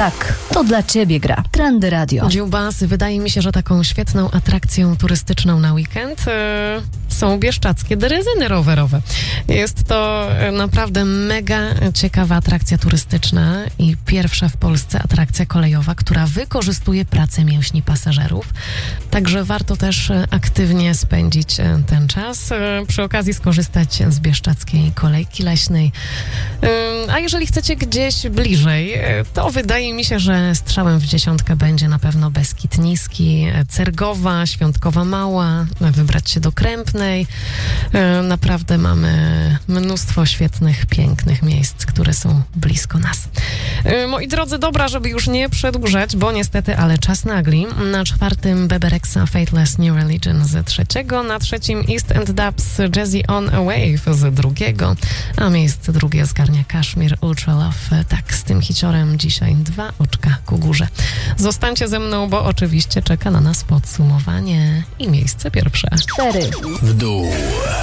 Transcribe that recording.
Tak, to dla ciebie gra. Trendy Radio. Dziubasy, wydaje mi się, że taką świetną atrakcją turystyczną na weekend są bieszczackie drezyny rowerowe. Jest to naprawdę mega ciekawa atrakcja turystyczna i pierwsza w Polsce atrakcja kolejowa, która wykorzystuje pracę mięśni pasażerów. Także warto też aktywnie spędzić ten czas. Przy okazji skorzystać z bieszczackiej kolejki leśnej. A jeżeli chcecie gdzieś bliżej, to wydaje mi się, że strzałem w dziesiątkę będzie na pewno Beskid Niski, Cergowa, Świątkowa Mała, wybrać się do Krępnej. Naprawdę mamy mnóstwo świetnych, pięknych miejsc, które są blisko nas. Moi drodzy, dobra, żeby już nie przedłużać, bo niestety, ale czas nagli. Na czwartym Beberexa Faithless New Religion z trzeciego, na trzecim East End Dubs Jazzy on a Wave z drugiego, a miejsce drugie zgarnia Kashmir Ultra Love. Tak, z tym hiciorem dzisiaj 2 oczka ku górze. Zostańcie ze mną, bo oczywiście czeka na nas podsumowanie i miejsce pierwsze. 4 w dół.